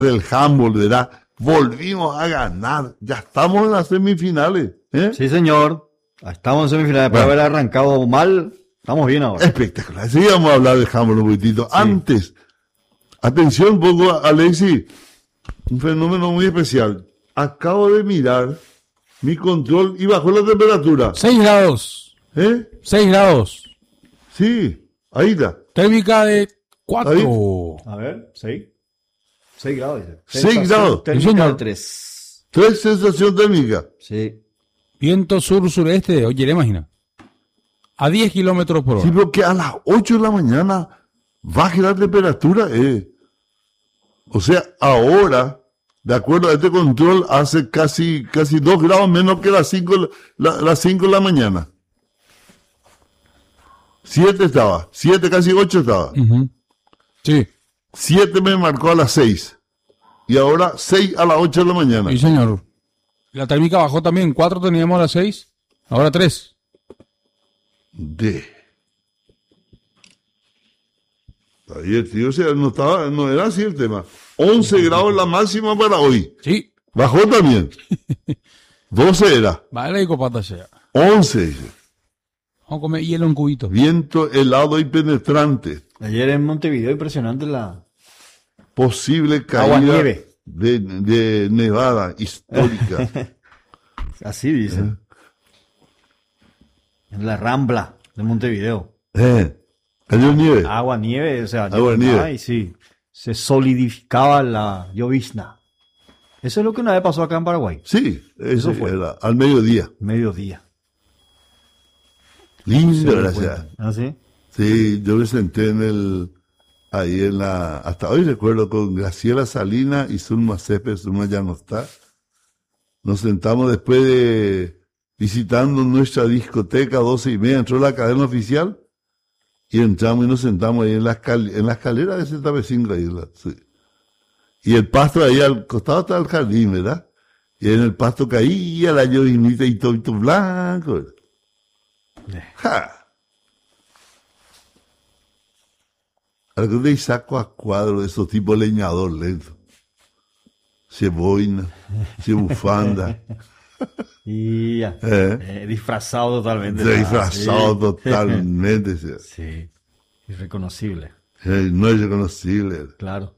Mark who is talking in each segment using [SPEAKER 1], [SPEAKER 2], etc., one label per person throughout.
[SPEAKER 1] del handball, ¿verdad? Volvimos a ganar. Ya estamos en las semifinales.
[SPEAKER 2] Sí, señor. Estamos en semifinales. Para haber arrancado mal, estamos bien ahora.
[SPEAKER 1] Espectacular. Sí, vamos a hablar de handball un poquitito. Sí. Antes, atención un poco, Alexis. Un fenómeno muy especial. Acabo de mirar mi control y bajó la temperatura.
[SPEAKER 3] 6 grados. 6 grados.
[SPEAKER 1] Sí, ahí está.
[SPEAKER 3] Térmica de 4.
[SPEAKER 2] A ver, 6 grados.
[SPEAKER 1] 6 grados.
[SPEAKER 2] Térmica de 3.
[SPEAKER 1] 3 sensación térmica.
[SPEAKER 2] Sí.
[SPEAKER 3] Viento sur-sureste, oye, ¿le imaginas? A 10 kilómetros por hora.
[SPEAKER 1] Sí, pero que a las 8 de la mañana baje la temperatura. O sea, ahora, de acuerdo a este control, hace casi 2 grados menos que las 5 de la mañana. 7 estaba, 7 casi 8 estaba.
[SPEAKER 3] Uh-huh. Sí.
[SPEAKER 1] 7 me marcó a las 6. Y ahora 6 a las 8 de la mañana.
[SPEAKER 3] Sí, señor. La térmica bajó también. 4 teníamos a las 6. Ahora 3.
[SPEAKER 1] Ayer, tío, o sea, no era así el tema. 11 grados la máxima para hoy.
[SPEAKER 3] Sí.
[SPEAKER 1] Bajó también. 12 era.
[SPEAKER 3] Vale, y copata sea.
[SPEAKER 1] 11 dice.
[SPEAKER 3] Vamos a comer hielo en cubitos.
[SPEAKER 1] Viento helado y penetrante.
[SPEAKER 2] Ayer en Montevideo, impresionante la
[SPEAKER 1] posible caída de nevada histórica.
[SPEAKER 2] Así dicen. En la Rambla de Montevideo.
[SPEAKER 1] Cayó nieve.
[SPEAKER 2] Agua nieve, o sea,
[SPEAKER 1] nieve.
[SPEAKER 2] Y sí, se solidificaba la llovizna. Eso es lo que una vez pasó acá en Paraguay.
[SPEAKER 1] Sí, eso fue al mediodía.
[SPEAKER 2] Mediodía.
[SPEAKER 1] Lindo, gracias.
[SPEAKER 2] ¿Ah, sí?
[SPEAKER 1] Sí, yo me senté hasta hoy recuerdo, con Graciela Salinas y Zulma Céspedes. Zulma ya no está. Nos sentamos después de visitando nuestra discoteca, 12:30, entró la cadena oficial y entramos y nos sentamos ahí en la escalera de ZP5 ahí. Sí. Y el pasto ahí al costado está el jardín, ¿verdad? Y en el pasto caía la llovinita y todo blanco, ¿verdad? ¡Ja! Algo de saco a cuadro de esos tipos leñador lento. Se boina, se bufanda.
[SPEAKER 2] Y ya. Disfrazado totalmente.
[SPEAKER 1] Disfrazado totalmente.
[SPEAKER 2] Sí. Irreconocible.
[SPEAKER 1] No es reconocible.
[SPEAKER 2] Claro.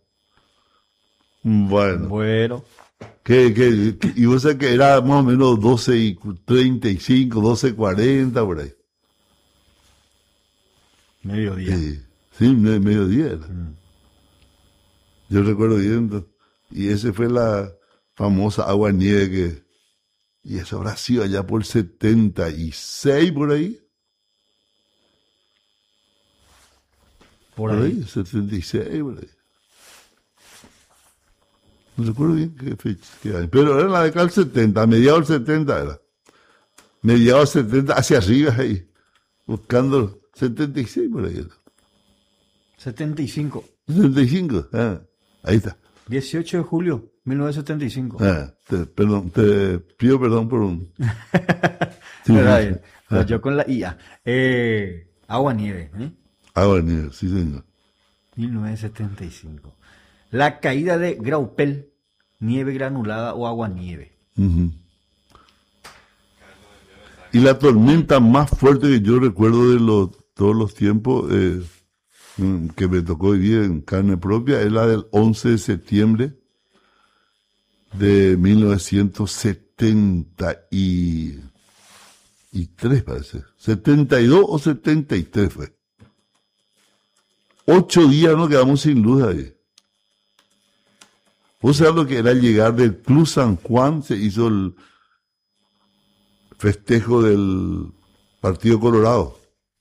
[SPEAKER 1] Bueno. Y vos sabés que era más o menos 12:35, 12:40 por ahí.
[SPEAKER 2] Mediodía.
[SPEAKER 1] Sí, mediodía era. Yo recuerdo viendo. Y ese fue la famosa agua nieve y eso habrá sido allá por 76 por ahí.
[SPEAKER 2] Por ahí.
[SPEAKER 1] 76 por ahí. No recuerdo bien qué fecha que hay, pero era la década del 70, a mediados del 70 era. Mediados del 70 hacia arriba ahí, buscando 76 por ahí.
[SPEAKER 2] 75.
[SPEAKER 1] 75, ahí está.
[SPEAKER 2] 18 de julio, 1975.
[SPEAKER 1] Te pido perdón por un...
[SPEAKER 2] Yo con la IA. Agua nieve.
[SPEAKER 1] Agua nieve, sí señor.
[SPEAKER 2] 1975. La caída de Graupel, nieve granulada o agua nieve.
[SPEAKER 1] Uh-huh. Y la tormenta más fuerte que yo recuerdo de todos los tiempos, que me tocó vivir en carne propia, es la del 11 de septiembre de 1973, parece. 72 o 73 fue. 8 días nos quedamos sin luz ahí. ¿Vos sabés lo que era llegar del Club San Juan? Se hizo el festejo del Partido Colorado.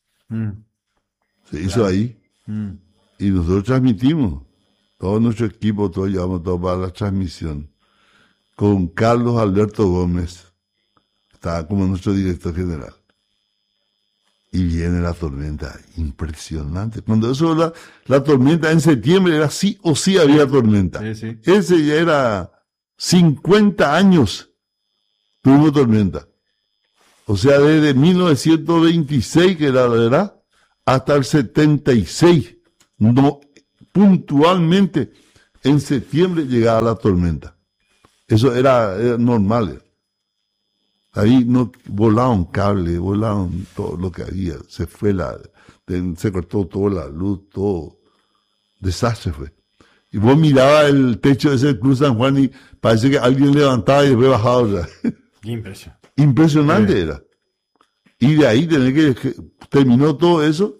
[SPEAKER 1] Se hizo ahí. Y nosotros transmitimos. Todo nuestro equipo, todos llevamos todo para la transmisión. Con Carlos Alberto Gómez. Estaba como nuestro director general. Y viene la tormenta, impresionante. Cuando eso la tormenta en septiembre era sí o sí había tormenta.
[SPEAKER 2] Sí.
[SPEAKER 1] Ese ya era 50 años tuvimos tormenta. O sea, desde 1926, que era la verdad, hasta el 76. No, puntualmente En septiembre llegaba la tormenta. Eso era normal. Ahí no volaron cables, volaron todo lo que había. Se cortó toda la luz, todo. Desastre fue. Y vos mirabas el techo de ese Cruz San Juan y parece que alguien levantaba y después bajaba otra. Impresionante era. Y de ahí terminó todo eso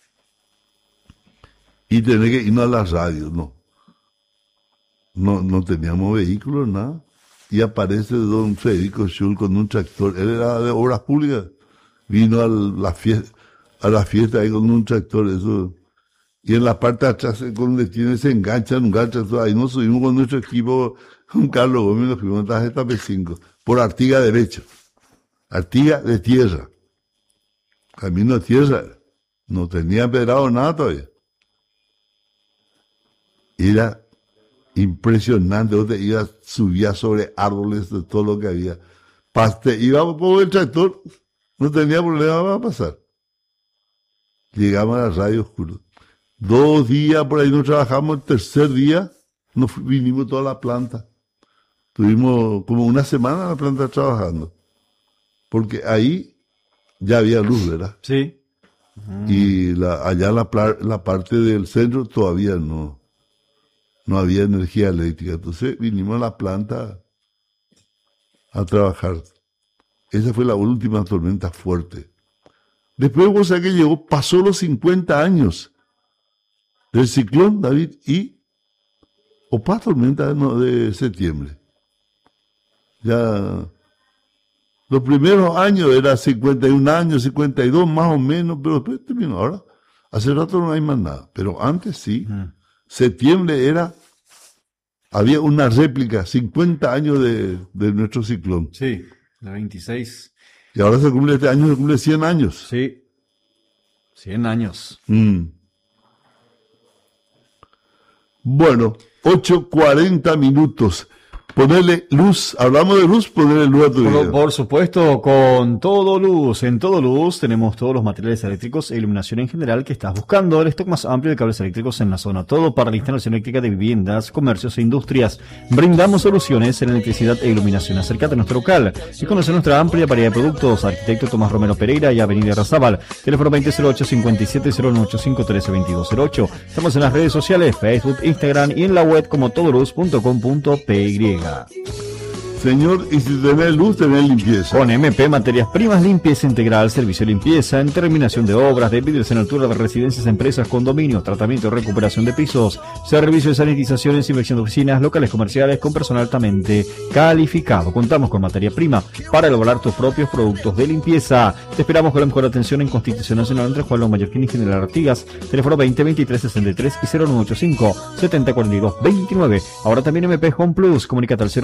[SPEAKER 1] y tener que irnos a las radios, no teníamos vehículos, nada. Y aparece don Federico Schul con un tractor, él era de obras públicas, vino a la fiesta ahí con un tractor, eso. Y en la parte de atrás, donde se enganchan un gancho, ahí nos subimos con nuestro equipo, con Carlos Gómez, nos fuimos a tarjeta P5, por Artigas derecho, Artigas de tierra, camino de tierra, no tenía empedrado nada todavía. Era impresionante, vos te ibas, subías sobre árboles de todo lo que había. Íbamos por el tractor, no tenía problema para pasar. Llegamos a la radio oscuro. 2 días por ahí no trabajamos, el tercer día vinimos toda la planta. Tuvimos como una semana en la planta trabajando. Porque ahí ya había luz, ¿verdad?
[SPEAKER 2] Sí.
[SPEAKER 1] Y allá en la parte del centro todavía no había energía eléctrica. Entonces vinimos a la planta a trabajar. Esa fue la última tormenta fuerte. Después, vos sabés que pasó los 50 años del ciclón, David, y opa tormenta de septiembre. Ya, los primeros años era 51 años, 52 más o menos, pero después terminó. Ahora, hace rato no hay más nada, pero antes sí. Septiembre había una réplica, 50 años de nuestro ciclón.
[SPEAKER 2] Sí, la 26.
[SPEAKER 1] Y ahora este año se cumple 100 años.
[SPEAKER 2] Sí, 100 años.
[SPEAKER 1] Bueno, 8:40 minutos. Ponerle luz, hablamos de luz, ponerle luz a tu vida.
[SPEAKER 2] Por supuesto, con Todo Luz. En Todo Luz tenemos todos los materiales eléctricos e iluminación en general que estás buscando. El stock más amplio de cables eléctricos en la zona. Todo para la instalación eléctrica de viviendas, comercios e industrias. Brindamos soluciones en electricidad e iluminación. Acércate a nuestro local y conoce nuestra amplia variedad de productos. Arquitecto Tomás Romero Pereira y Avenida Razabal. Teléfono 2008-5709-132208. Estamos en las redes sociales, Facebook, Instagram y en la web como todoluz.com.py.
[SPEAKER 1] Señor, y si tenés luz, tenés limpieza.
[SPEAKER 2] Con MP Materias Primas, limpieza integral, servicio de limpieza, en terminación de obras, de vidrios en altura de residencias, empresas, condominios, tratamiento y recuperación de pisos, servicio de sanitización, desinfección de oficinas, locales comerciales con personal altamente calificado. Contamos con materia prima para elaborar tus propios productos de limpieza. Te esperamos con la mejor atención en Constitución Nacional entre Juan Los Mallorquín y General Artigas. Teléfono 20-23-63 y 0985-7042-29. Ahora también MP Home Plus. Comunícate al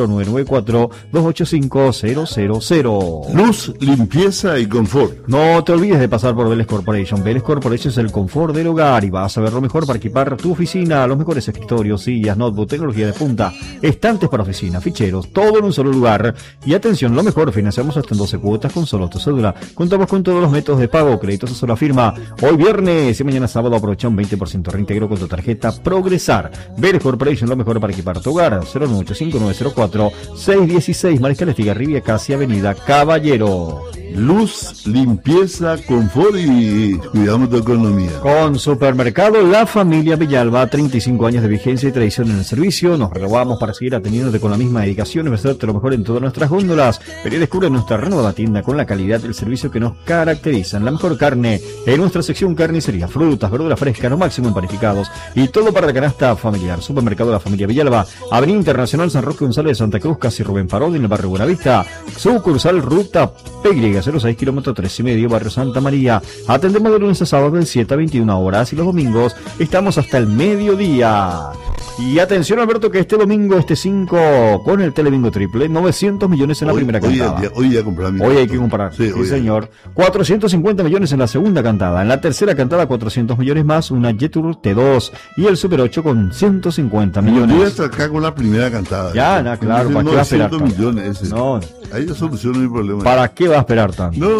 [SPEAKER 2] 0994-285-000.
[SPEAKER 1] Luz, limpieza y confort.
[SPEAKER 2] No te olvides de pasar por Vélez Corporation. Vélez Corporation es el confort del hogar y vas a ver lo mejor para equipar tu oficina. Los mejores escritorios, sillas, notebook, tecnología de punta, estantes para oficina, ficheros, todo en un solo lugar. Y atención, lo mejor, financiamos hasta en 12 cuotas con solo tu cédula. Contamos con todos los métodos de pago, créditos a sola firma. Hoy viernes y mañana sábado aprovecha un 20% reintegro con tu tarjeta Progresar. Vélez Corporation, lo mejor para equipar tu hogar. 0985-904-616 Mariscal Estigarribia, casi Avenida Caballero.
[SPEAKER 1] Luz, limpieza, confort y cuidamos tu economía.
[SPEAKER 2] Con Supermercado La Familia Villalba, 35 años de vigencia y tradición en el servicio. Nos renovamos para seguir atendiéndote con la misma dedicación y ofrecerte lo mejor en todas nuestras góndolas. Ven y descubre nuestra renovada tienda con la calidad del servicio que nos caracterizan. La mejor carne en nuestra sección carnicería, frutas, verduras frescas, lo máximo en panificados y todo para la canasta familiar. Supermercado La Familia Villalba, Avenida Internacional San Roque González de Santa Cruz, casi Rubén Parodi, en el barrio Buenavista. Sucursal Ruta PY 06 kilómetro 3,5, barrio Santa María. Atendemos de lunes a sábado de 7 a 21 horas y los domingos estamos hasta el mediodía. Y atención, Alberto, que este domingo, este 5, con el Telebingo Triple, 900 millones en la primera cantada.
[SPEAKER 1] Hoy ya compramos.
[SPEAKER 2] Hoy hay que comprar. Sí, señor. 450 millones en la segunda cantada. En la tercera cantada, 400 millones más, una Jetour T2 y el Super 8 con 150 millones.
[SPEAKER 1] Voy a estar acá con la primera cantada.
[SPEAKER 2] Ya, no, claro, ¿para qué va a esperar tanto?
[SPEAKER 1] millones ese.
[SPEAKER 2] No.
[SPEAKER 1] Ahí ya soluciona mi problema.
[SPEAKER 2] ¿Para qué va a esperar tanto?
[SPEAKER 1] No.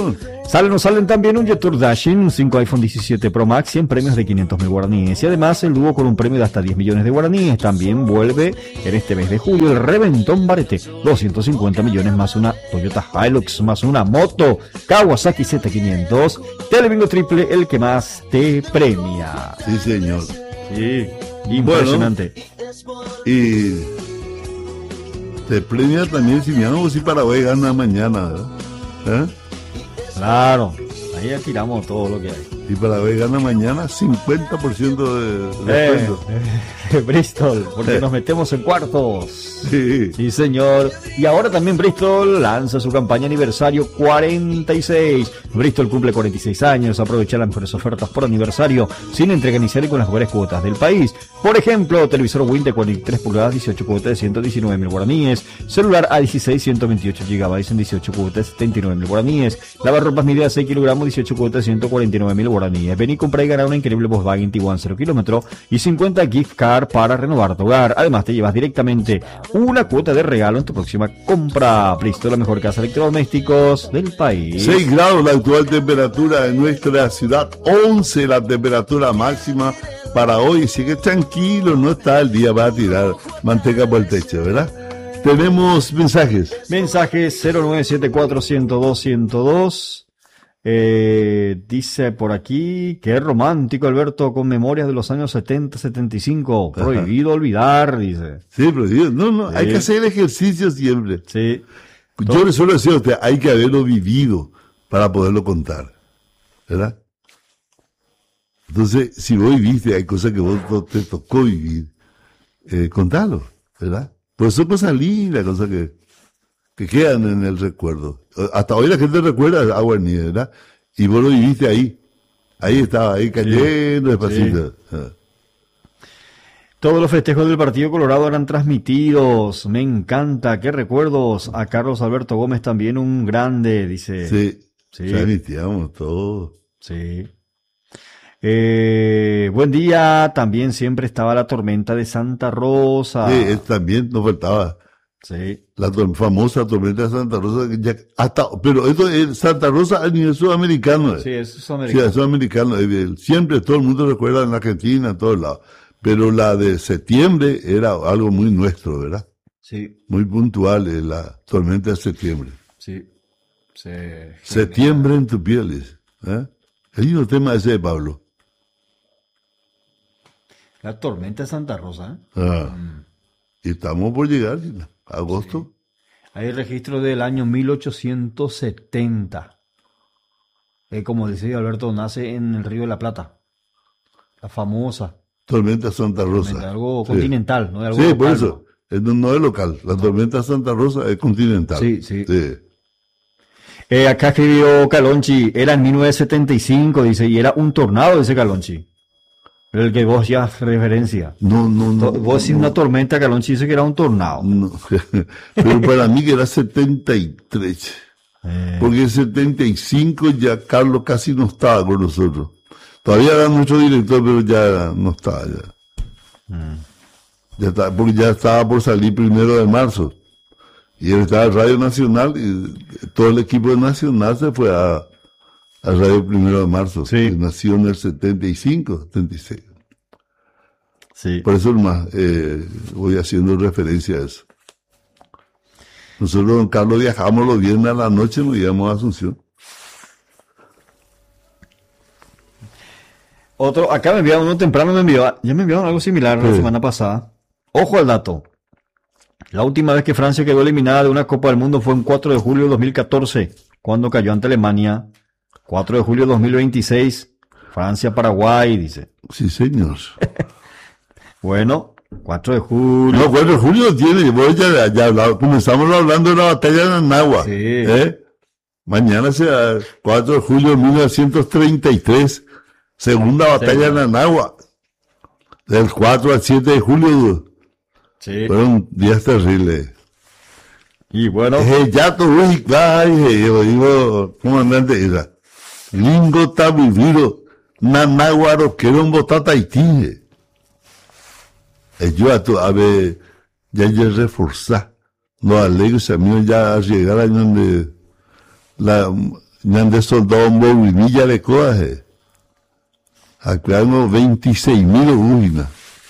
[SPEAKER 2] Salen también un Jetour Dashing, 5 iPhone 17 Pro Max, 100 premios de 500.000 guaraníes. Y además el dúo con un premio de hasta 10 millones de guaraníes. También vuelve en este mes de julio el Reventón Barete, 250 millones más una Toyota Hilux, más una moto Kawasaki Z500. Telebingo triple, el que más te premia.
[SPEAKER 1] Sí, señor.
[SPEAKER 2] Sí, impresionante.
[SPEAKER 1] Bueno, y te premia también si miramos si Paraguay gana mañana, ¿verdad?
[SPEAKER 2] Claro, ahí ya tiramos todo lo que hay.
[SPEAKER 1] Si Paraguay gana mañana, 50% de descuento.
[SPEAKER 2] Bristol, porque nos metemos en cuartos.
[SPEAKER 1] Sí.
[SPEAKER 2] Sí, señor. Y ahora también Bristol lanza su campaña aniversario 46. Bristol cumple 46 años. Aprovecha las mejores ofertas por aniversario sin entrega inicial y con las mejores cuotas del país. Por ejemplo, televisor Win de 43 pulgadas, 18 cuotas de 119.000 guaraníes. Celular A16, 128 GB en 18 cuotas de 79.000 guaraníes. Lavarropas media 6 kilogramos, 18 cuotas de 149.000 guaraníes. Ven y compra y gana una increíble Volkswagen Tiguan 0 kilómetro y 50 gift card para renovar tu hogar. Además, te llevas directamente una cuota de regalo en tu próxima compra. Bristol, la mejor casa de electrodomésticos del país.
[SPEAKER 1] 6 grados la actual temperatura en nuestra ciudad, 11 la temperatura máxima para hoy, así que tranquilo, no está el día para tirar manteca por el techo, ¿verdad? Tenemos mensajes.
[SPEAKER 2] Mensajes 0974-102-102. Dice por aquí, qué romántico Alberto, con memorias de los años 70-75. Prohibido olvidar, dice.
[SPEAKER 1] Sí, prohibido. No,
[SPEAKER 2] Sí.
[SPEAKER 1] hay que hacer ejercicio siempre.
[SPEAKER 2] Sí.
[SPEAKER 1] Yo le suelo decir a usted, hay que haberlo vivido para poderlo contar, ¿verdad? Entonces, si vos viviste, hay cosas que vos te tocó vivir, contalo, ¿verdad? Pues son cosas lindas, cosas que quedan en el recuerdo. Hasta hoy la gente recuerda Agua en Nieve, ¿verdad? Y vos lo viviste ahí. Ahí estaba, ahí cayendo despacito.
[SPEAKER 2] Sí. Todos los festejos del Partido Colorado eran transmitidos. Me encanta. Qué recuerdos. A Carlos Alberto Gómez también un grande, dice.
[SPEAKER 1] Sí. Transmitíamos todo.
[SPEAKER 2] Sí. Buen día. También siempre estaba la tormenta de Santa Rosa.
[SPEAKER 1] Sí, también nos faltaba.
[SPEAKER 2] Sí.
[SPEAKER 1] La famosa tormenta de Santa Rosa, pero esto es Santa Rosa a nivel sudamericano.
[SPEAKER 2] Sí, eso es
[SPEAKER 1] Sí,
[SPEAKER 2] sudamericano.
[SPEAKER 1] es sudamericano. Siempre todo el mundo recuerda en Argentina, en todos lados. Pero la de septiembre era algo muy nuestro, ¿verdad?
[SPEAKER 2] Sí,
[SPEAKER 1] Muy puntual, la tormenta de septiembre.
[SPEAKER 2] sí.
[SPEAKER 1] Septiembre en tu pieles. El lindo tema ese de Pablo.
[SPEAKER 2] La tormenta de Santa Rosa.
[SPEAKER 1] Y estamos por llegar, agosto.
[SPEAKER 2] Hay registro del año 1870. Como decía Alberto, nace en el Río de la Plata. La famosa.
[SPEAKER 1] Tormenta Santa Rosa.
[SPEAKER 2] Tormenta, algo
[SPEAKER 1] Sí.
[SPEAKER 2] continental, ¿no? Algo
[SPEAKER 1] Sí,
[SPEAKER 2] local,
[SPEAKER 1] por eso. No es local. La tormenta Santa Rosa es continental.
[SPEAKER 2] Sí. Acá escribió Calonchi, era en 1975, dice, y era un tornado, dice Calonchi. El que vos ya referencia.
[SPEAKER 1] No.
[SPEAKER 2] Vos decís una tormenta, Calonchi dice que era un tornado.
[SPEAKER 1] No. Pero para mí que era 73. Porque en 75 ya Carlos casi no estaba con nosotros. Todavía era nuestro director, pero ya no estaba. Ya está, porque ya estaba por salir 1 de marzo. Y él estaba en Radio Nacional y todo el equipo de Nacional se fue a Radio 1 de marzo.
[SPEAKER 2] Sí.
[SPEAKER 1] Que nació en el 75, 76.
[SPEAKER 2] Sí.
[SPEAKER 1] Por eso nomás voy haciendo referencia a eso. Nosotros, don Carlos, viajábamos los viernes a la noche, nos íbamos a Asunción.
[SPEAKER 2] Acá me enviaron uno temprano, ya me enviaron algo similar la semana pasada. Ojo al dato. La última vez que Francia quedó eliminada de una Copa del Mundo fue en 4 de julio de 2014, cuando cayó ante Alemania. 4 de julio de 2026, Francia-Paraguay, dice.
[SPEAKER 1] Sí, señor.
[SPEAKER 2] Bueno, 4 de julio.
[SPEAKER 1] No, 4 de julio tiene, voy comenzamos hablando de la batalla de Nanagua.
[SPEAKER 2] Sí.
[SPEAKER 1] Mañana será 4 de julio de 1933, segunda batalla de Nanagua. Del 4 al 7 de julio.
[SPEAKER 2] Sí.
[SPEAKER 1] Fueron días terribles.
[SPEAKER 2] Y bueno.
[SPEAKER 1] Ya todo digo, comandante, era. Lingo tabuiro, Nanagua roquero en botata Haití. Yo a ver, ya reforzar. No alegres a mí ya llegar a donde de soldado en Bobrinilla de Coaje. Aclaramos 26.000 uginas.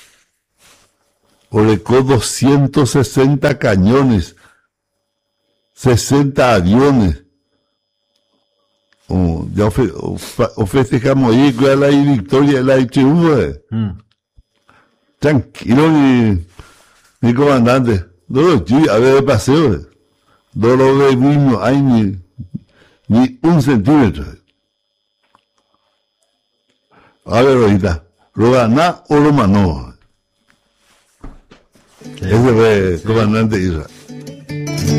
[SPEAKER 1] Orecó 260 cañones, 60 aviones. Ya festejamos ahí con la victoria de la ITV. Tranquilo, mi comandante. No lo a ver de paseo. No lo vimos, hay ni un centímetro. A ver, ahorita, ¿lo ganá o lo manó? Ese fue el comandante Israel.